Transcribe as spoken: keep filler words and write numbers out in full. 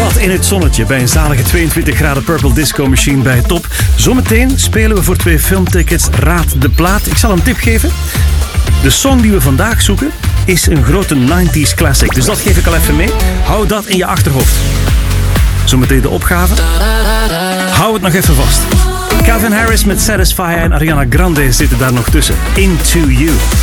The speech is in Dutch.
Wat in het zonnetje bij een zalige tweeëntwintig graden Purple Disco Machine bij het top. Zometeen spelen we voor twee filmtickets Raad de Plaat. Ik zal een tip geven. De song die we vandaag zoeken is een grote nineties classic. Dus dat geef ik al even mee. Hou dat in je achterhoofd. Zometeen de opgave. Hou het nog even vast. Calvin Harris met Satisfy en Ariana Grande zitten daar nog tussen. Into You.